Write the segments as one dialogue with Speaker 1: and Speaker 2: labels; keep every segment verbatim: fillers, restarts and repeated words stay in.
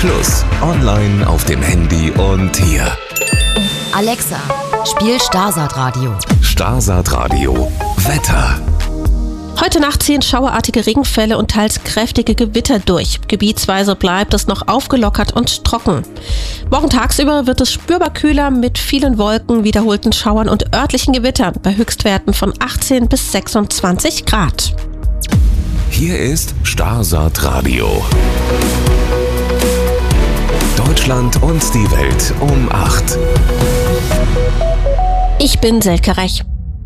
Speaker 1: Plus, online auf dem Handy und hier.
Speaker 2: Alexa, spiel Starsat Radio.
Speaker 1: Starsat Radio. Wetter.
Speaker 3: Heute Nacht ziehen schauerartige Regenfälle und teils kräftige Gewitter durch. Gebietsweise bleibt es noch aufgelockert und trocken. Morgen tagsüber wird es spürbar kühler mit vielen Wolken, wiederholten Schauern und örtlichen Gewittern bei Höchstwerten von achtzehn bis sechsundzwanzig Grad.
Speaker 1: Hier ist Starsat Radio. Deutschland und die Welt um acht.
Speaker 3: Ich bin Selke Rech.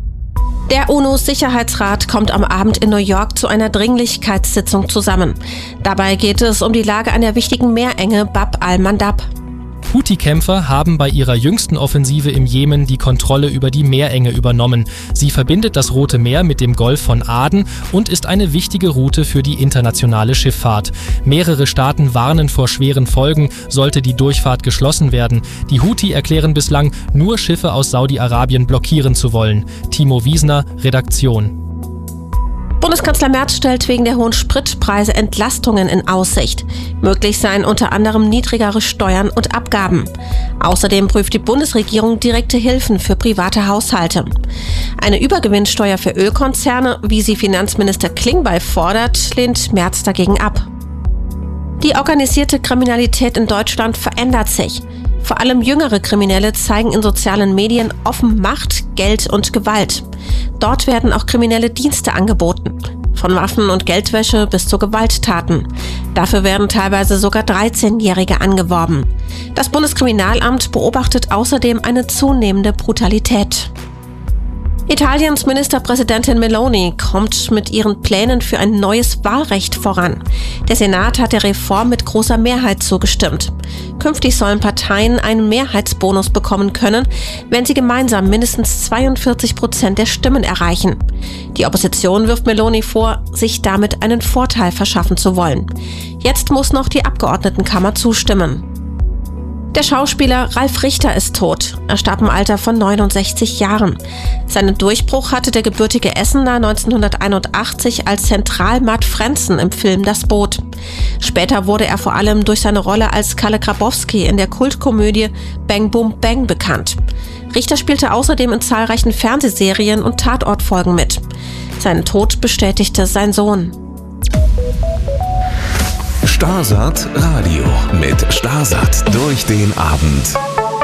Speaker 3: Der UNO-Sicherheitsrat kommt am Abend in New York zu einer Dringlichkeitssitzung zusammen. Dabei geht es um die Lage an der wichtigen Meerenge Bab al-Mandab.
Speaker 4: Houthi-Kämpfer haben bei ihrer jüngsten Offensive im Jemen die Kontrolle über die Meerenge übernommen. Sie verbindet das Rote Meer mit dem Golf von Aden und ist eine wichtige Route für die internationale Schifffahrt. Mehrere Staaten warnen vor schweren Folgen, sollte die Durchfahrt geschlossen werden. Die Houthi erklären bislang, nur Schiffe aus Saudi-Arabien blockieren zu wollen. Timo Wiesner, Redaktion.
Speaker 3: Bundeskanzler Merz stellt wegen der hohen Spritpreise Entlastungen in Aussicht. Möglich seien unter anderem niedrigere Steuern und Abgaben. Außerdem prüft die Bundesregierung direkte Hilfen für private Haushalte. Eine Übergewinnsteuer für Ölkonzerne, wie sie Finanzminister Klingbeil fordert, lehnt Merz dagegen ab. Die organisierte Kriminalität in Deutschland verändert sich. Vor allem jüngere Kriminelle zeigen in sozialen Medien offen Macht, Geld und Gewalt. Dort werden auch kriminelle Dienste angeboten. Von Waffen- und Geldwäsche bis zu Gewalttaten. Dafür werden teilweise sogar dreizehnjährige angeworben. Das Bundeskriminalamt beobachtet außerdem eine zunehmende Brutalität. Italiens Ministerpräsidentin Meloni kommt mit ihren Plänen für ein neues Wahlrecht voran. Der Senat hat der Reform mit großer Mehrheit zugestimmt. Künftig sollen Parteien einen Mehrheitsbonus bekommen können, wenn sie gemeinsam mindestens zweiundvierzig Prozent der Stimmen erreichen. Die Opposition wirft Meloni vor, sich damit einen Vorteil verschaffen zu wollen. Jetzt muss noch die Abgeordnetenkammer zustimmen. Der Schauspieler Ralf Richter ist tot. Er starb im Alter von neunundsechzig Jahren. Seinen Durchbruch hatte der gebürtige Essener neunzehnhunderteinundachtzig als Zentralmat Frenzen im Film Das Boot. Später wurde er vor allem durch seine Rolle als Kalle Grabowski in der Kultkomödie Bang Boom Bang bekannt. Richter spielte außerdem in zahlreichen Fernsehserien und Tatortfolgen mit. Seinen Tod bestätigte sein Sohn.
Speaker 1: Starsat Radio mit Starsat durch den Abend.